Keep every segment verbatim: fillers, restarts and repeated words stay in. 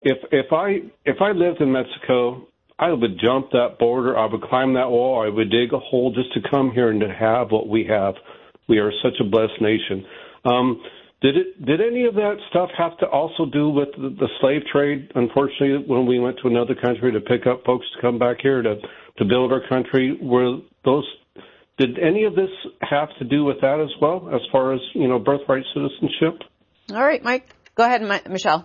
if if I if I lived in Mexico, I would jump that border. I would climb that wall. I would dig a hole just to come here and to have what we have. We are such a blessed nation. Um, did it? Did any of that stuff have to also do with the, the slave trade? Unfortunately, when we went to another country to pick up folks to come back here to to build our country, were those? Did any of this have to do with that as well, as far as, you know, birthright citizenship? All right, Mike. Go ahead, My- Michelle.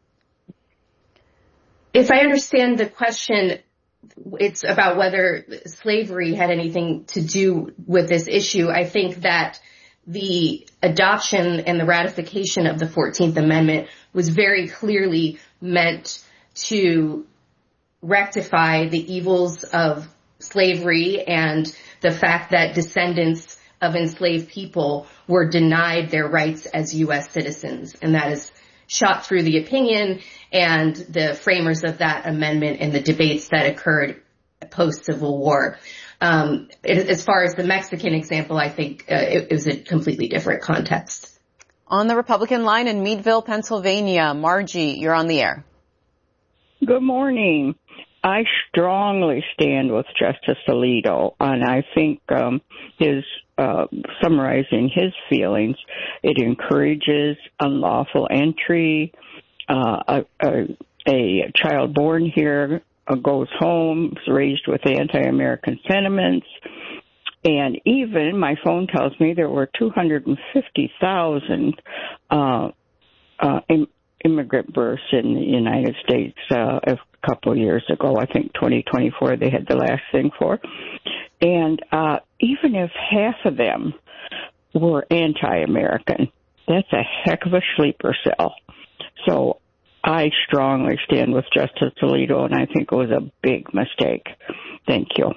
If I understand the question, it's about whether slavery had anything to do with this issue. I think that the adoption and the ratification of the fourteenth Amendment was very clearly meant to rectify the evils of slavery and the fact that descendants of enslaved people were denied their rights as U S citizens. And that is shot through the opinion and the framers of that amendment and the debates that occurred post-Civil War. Um, it, as far as the Mexican example, I think uh, it, it was a completely different context. On the Republican line in Meadville, Pennsylvania, Margie, you're on the air. Good morning. I strongly stand with Justice Alito, and I think um, his uh, summarizing his feelings, it encourages unlawful entry. Uh, a, a, a child born here uh, goes home, is raised with anti-American sentiments, and even my phone tells me there were two hundred fifty thousand uh, uh, im- immigrant births in the United States uh, a couple of years ago. I think twenty twenty-four they had the last thing for. And uh, even if half of them were anti-American, that's a heck of a sleeper cell. So I strongly stand with Justice Alito, and I think it was a big mistake. Thank you.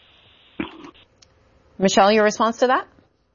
Michelle, your response to that?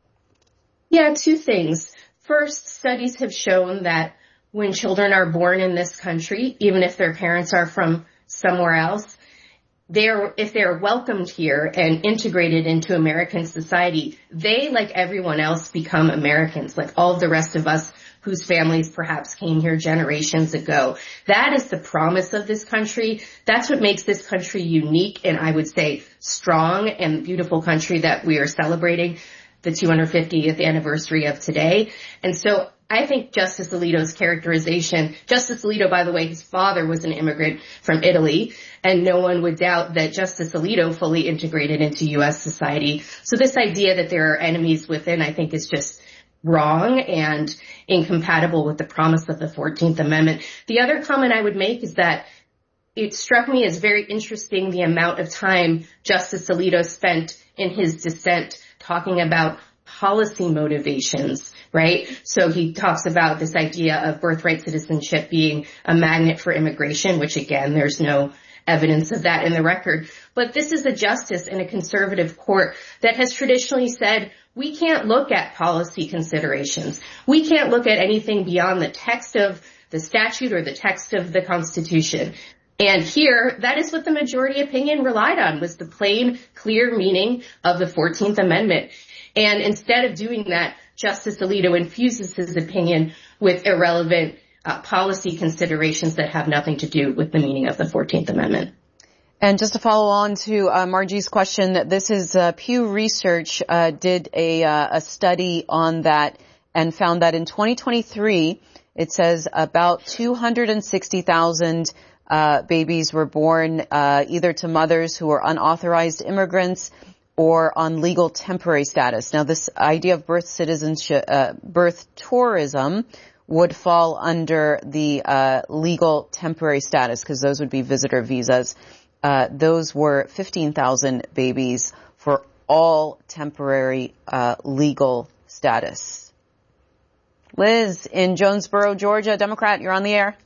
Yeah, two things. First, studies have shown that when children are born in this country, even if their parents are from somewhere else, they're, if they're welcomed here and integrated into American society, they, like everyone else, become Americans, like all of the rest of us whose families perhaps came here generations ago. That is the promise of this country. That's what makes this country unique and I would say strong and beautiful country that we are celebrating the two hundred fiftieth anniversary of today. And so I think Justice Alito's characterization, Justice Alito, by the way, his father was an immigrant from Italy, and no one would doubt that Justice Alito fully integrated into U S society. So this idea that there are enemies within, I think, is just wrong and incompatible with the promise of the fourteenth Amendment. The other comment I would make is that it struck me as very interesting the amount of time Justice Alito spent in his dissent talking about policy motivations, right? So he talks about this idea of birthright citizenship being a magnet for immigration, which again, there's no evidence of that in the record. But this is a justice in a conservative court that has traditionally said, we can't look at policy considerations. We can't look at anything beyond the text of the statute or the text of the Constitution. And here, that is what the majority opinion relied on, was the plain, clear meaning of the fourteenth Amendment. And instead of doing that, Justice Alito infuses his opinion with irrelevant uh, policy considerations that have nothing to do with the meaning of the fourteenth Amendment. And just to follow on to uh, Margie's question, this is uh, Pew Research uh, did a, uh, a study on that and found that in twenty twenty-three, it says about two hundred sixty thousand uh, babies were born uh, either to mothers who were unauthorized immigrants or on legal temporary status. Now, this idea of birth citizenship, uh, birth tourism would fall under the uh, legal temporary status because those would be visitor visas. Uh, those were fifteen thousand babies for all temporary uh, legal status. Liz in Jonesboro, Georgia, Democrat, you're on the air.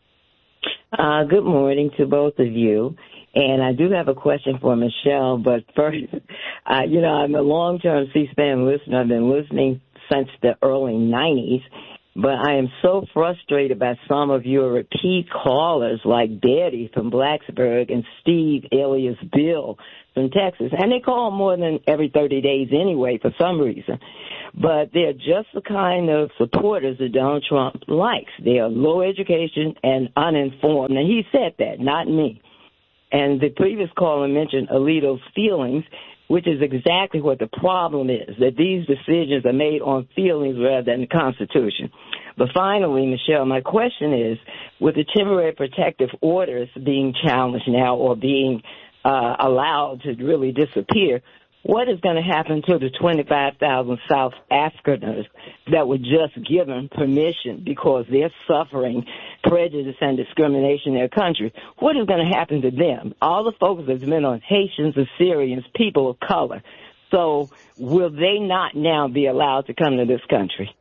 Uh, good morning to both of you. And I do have a question for Michelle, but first, uh, you know, I'm a long-term C-SPAN listener. I've been listening since the early nineties, But I am so frustrated by some of your repeat callers like Betty from Blacksburg and Steve alias Bill from Texas. And they call more than every thirty days anyway for some reason. But they're just the kind of supporters that Donald Trump likes. They are low education and uninformed. And he said that, not me. And the previous caller mentioned Alito's feelings, which is exactly what the problem is, that these decisions are made on feelings rather than the Constitution. But finally, Michelle, my question is, with the temporary protective orders being challenged now or being uh, allowed to really disappear, what is going to happen to the twenty-five thousand South Africaners that were just given permission because they're suffering prejudice and discrimination in their country? What is going to happen to them? All the focus has been on Haitians, Assyrians, people of color. So will they not now be allowed to come to this country?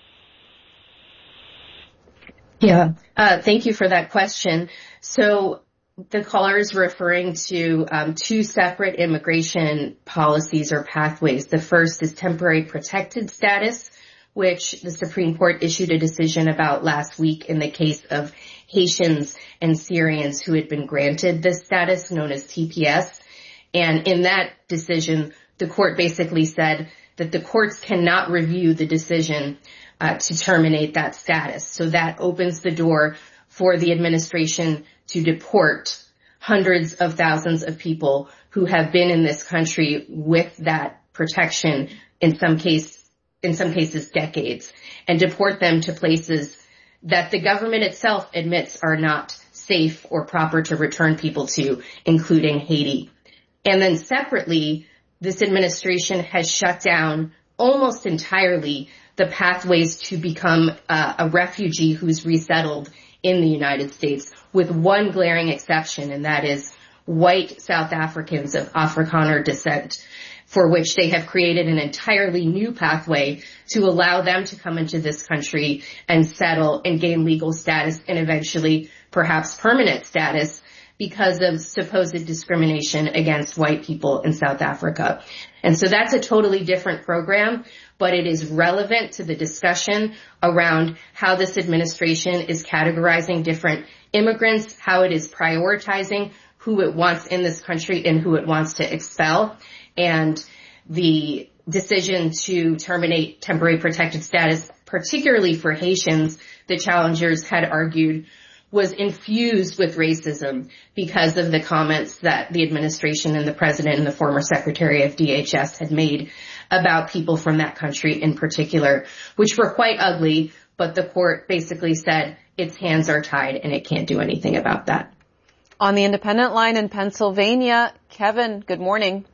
Yeah, uh, thank you for that question. So the caller is referring to um, two separate immigration policies or pathways. The first is temporary protected status, which the Supreme Court issued a decision about last week in the case of Haitians and Syrians who had been granted this status known as T P S. And in that decision, the court basically said that the courts cannot review the decision uh, to terminate that status. So that opens the door for the administration to deport hundreds of thousands of people who have been in this country with that protection, in some case, in some cases decades, and deport them to places that the government itself admits are not safe or proper to return people to, including Haiti. And then separately, this administration has shut down almost entirely the pathways to become uh, a refugee who's resettled in the United States, with one glaring exception, and that is white South Africans of Afrikaner descent, for which they have created an entirely new pathway to allow them to come into this country and settle and gain legal status and eventually perhaps permanent status because of supposed discrimination against white people in South Africa. And so that's a totally different program, but it is relevant to the discussion around how this administration is categorizing different immigrants, how it is prioritizing who it wants in this country and who it wants to expel. And the decision to terminate temporary protected status, particularly for Haitians, the challengers had argued was infused with racism because of the comments that the administration and the president and the former secretary of D H S had made about people from that country in particular, which were quite ugly, but the court basically said its hands are tied and it can't do anything about that. On the independent line in Pennsylvania, Kevin, good morning.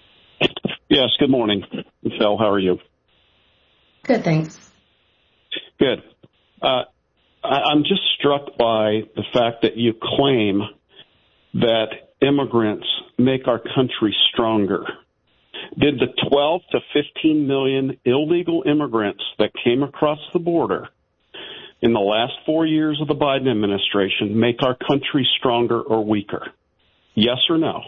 Yes, good morning, Michelle. How are you? Good, thanks. Good. Uh, I'm just struck by the fact that you claim that immigrants make our country stronger. Did the twelve to fifteen million illegal immigrants that came across the border in the last four years of the Biden administration make our country stronger or weaker? Yes or no?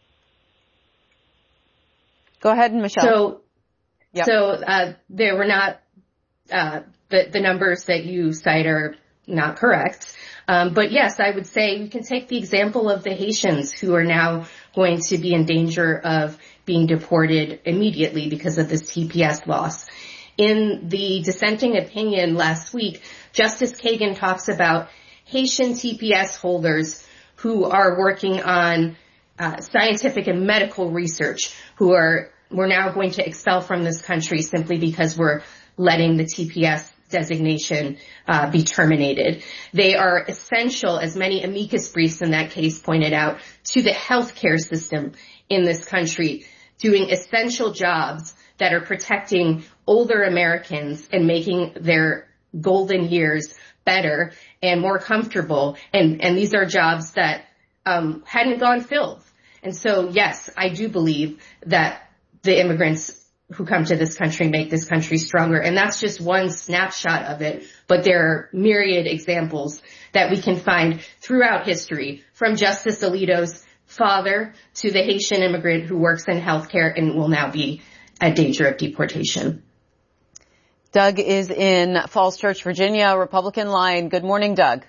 Go ahead, Michelle. So, yep. so uh, there were not uh, the the numbers that you cite are not correct. Um, but yes, I would say we can take the example of the Haitians who are now going to be in danger of being deported immediately because of this T P S loss. In the dissenting opinion last week, Justice Kagan talks about Haitian T P S holders who are working on uh, scientific and medical research, who are we're now going to expel from this country simply because we're letting the T P S designation uh, be terminated. They are essential, as many amicus briefs in that case pointed out, to the healthcare system in this country, doing essential jobs that are protecting older Americans and making their golden years better and more comfortable. And, and these are jobs that um, hadn't gone filled. And so, yes, I do believe that the immigrants who come to this country make this country stronger. And that's just one snapshot of it. But there are myriad examples that we can find throughout history, from Justice Alito's father to the Haitian immigrant who works in healthcare and will now be at danger of deportation. Doug is in Falls Church, Virginia, Republican line. Good morning, Doug.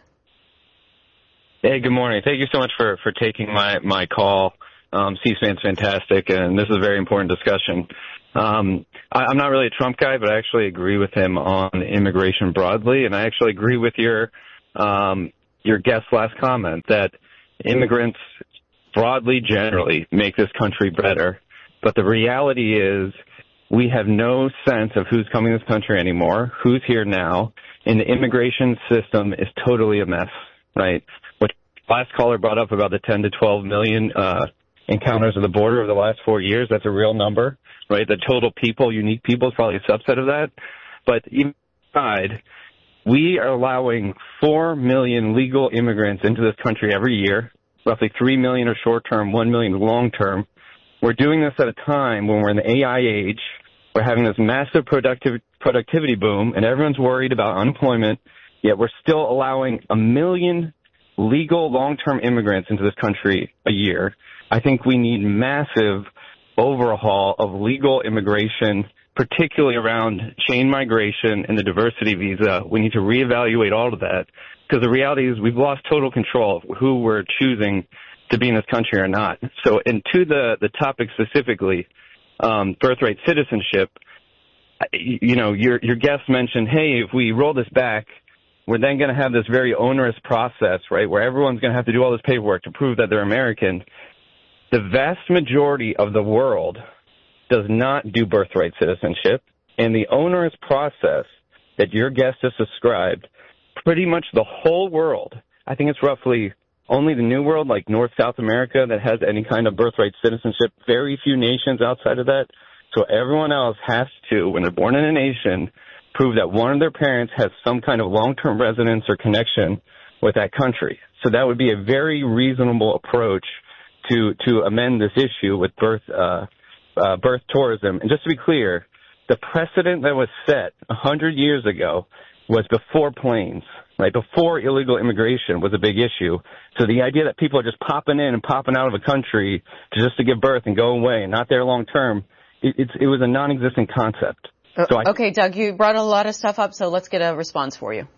Hey, good morning. Thank you so much for, for taking my, my call. Um, C-SPAN's fantastic, and this is a very important discussion. Um, I, I'm not really a Trump guy, but I actually agree with him on immigration broadly, and I actually agree with your um, your guest's last comment that immigrants broadly, generally, make this country better. But the reality is we have no sense of who's coming to this country anymore, who's here now, and the immigration system is totally a mess, right? What last caller brought up about the ten to twelve million uh, encounters at the border over the last four years, that's a real number, right? The total people, unique people, is probably a subset of that. But even aside, we are allowing four million legal immigrants into this country every year. Roughly three million are short-term, one million long-term. We're doing this at a time when we're in the A I age. We're having this massive productiv- productivity boom, and everyone's worried about unemployment, yet we're still allowing a million legal long-term immigrants into this country a year. I think we need massive overhaul of legal immigration, particularly around chain migration and the diversity visa. We need to reevaluate all of that, because the reality is we've lost total control of who we're choosing to be in this country or not. So, and to the, the topic specifically, um, birthright citizenship, you know, your, your guest mentioned, hey, if we roll this back, we're then going to have this very onerous process, right, where everyone's going to have to do all this paperwork to prove that they're American. The vast majority of the world does not do birthright citizenship, and the onerous process that your guest has described, pretty much the whole world, I think it's roughly only the New World, like North, South America, that has any kind of birthright citizenship, very few nations outside of that. So everyone else has to, when they're born in a nation, prove that one of their parents has some kind of long-term residence or connection with that country. So that would be a very reasonable approach to to amend this issue with birth uh, uh, birth tourism. And just to be clear, the precedent that was set one hundred years ago was before planes, right? Before illegal immigration was a big issue. So the idea that people are just popping in and popping out of a country to just to give birth and go away and not there long term, it, it's, it was a non-existent concept. So I, okay, Doug, you brought a lot of stuff up, so let's get a response for you.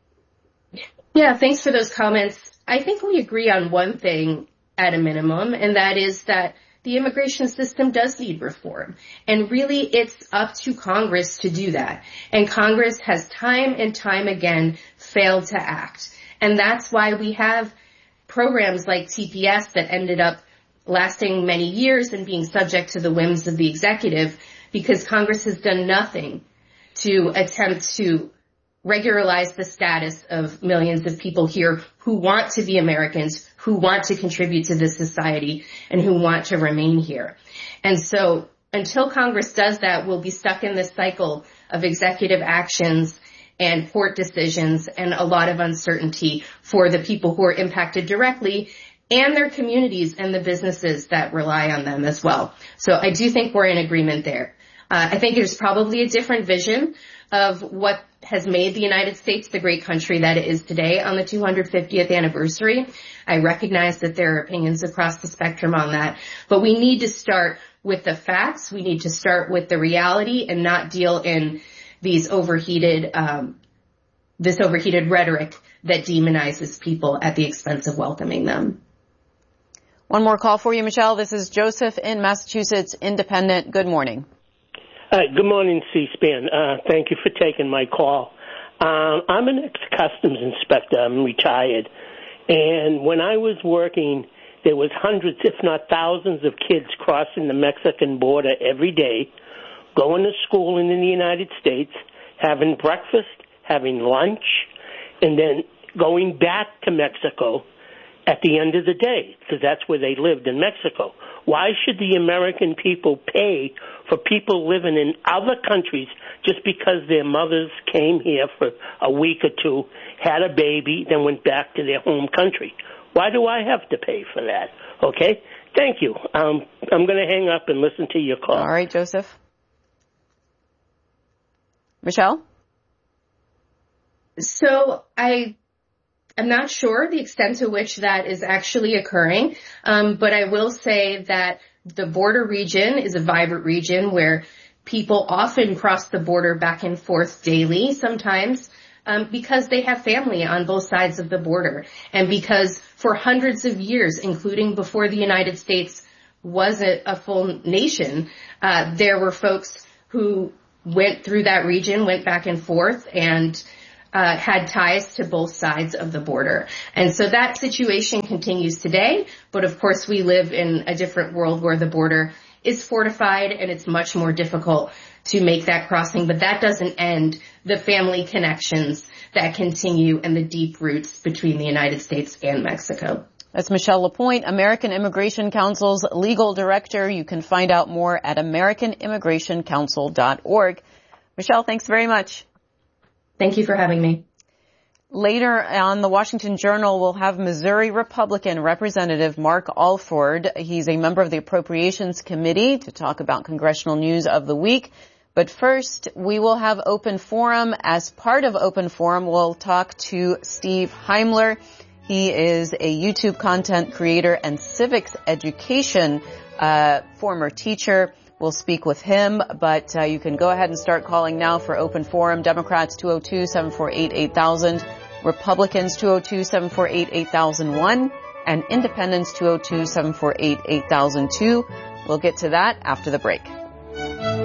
Yeah, thanks for those comments. I think we agree on one thing at a minimum, and that is that the immigration system does need reform. And really, it's up to Congress to do that. And Congress has time and time again failed to act. And that's why we have programs like T P S that ended up lasting many years and being subject to the whims of the executive, because Congress has done nothing to attempt to regularize the status of millions of people here who want to be Americans, who want to contribute to this society, and who want to remain here. And so until Congress does that, we'll be stuck in this cycle of executive actions and court decisions and a lot of uncertainty for the people who are impacted directly and their communities and the businesses that rely on them as well. So I do think we're in agreement there. Uh, I think there's probably a different vision of what has made the United States the great country that it is today on the two hundred fiftieth anniversary. I recognize that there are opinions across the spectrum on that, but we need to start with the facts. We need to start with the reality and not deal in these overheated, um, this overheated rhetoric that demonizes people at the expense of welcoming them. One more call for you, Michelle. This is Joseph in Massachusetts, independent. Good morning. Hi, good morning, C-SPAN. Uh, thank you for taking my call. Um, I'm an ex-customs inspector. I'm retired. And when I was working, there was hundreds, if not thousands, of kids crossing the Mexican border every day, going to school in the United States, having breakfast, having lunch, and then going back to Mexico at the end of the day, because that's where they lived, in Mexico. Why should the American people pay for people living in other countries just because their mothers came here for a week or two, had a baby, then went back to their home country? Why do I have to pay for that? Okay? Thank you. Um, I'm going to hang up and listen to your call. All right, Joseph. Michelle? So I... I'm not sure the extent to which that is actually occurring, um, but I will say that the border region is a vibrant region where people often cross the border back and forth daily sometimes um, because they have family on both sides of the border. And because for hundreds of years, including before the United States was a, a full nation, uh, there were folks who went through that region, went back and forth, and uh, had ties to both sides of the border. And so that situation continues today. But of course, we live in a different world where the border is fortified and it's much more difficult to make that crossing. But that doesn't end the family connections that continue and the deep roots between the United States and Mexico. That's Michelle LaPointe, American Immigration Council's legal director. You can find out more at american immigration council dot org. Michelle, thanks very much. Thank you for having me. Later on the Washington Journal, we'll have Missouri Republican Representative Mark Alford. He's a member of the Appropriations Committee to talk about congressional news of the week. But first, we will have Open Forum. As part of Open Forum, we'll talk to Steve Heimler. He is a YouTube content creator and civics education uh former teacher. We'll speak with him, but uh, you can go ahead and start calling now for Open Forum. Democrats two oh two, seven four eight, eight thousand, Republicans two oh two, seven four eight, eight thousand one, and Independents two oh two, seven four eight, eight thousand two. We'll get to that after the break.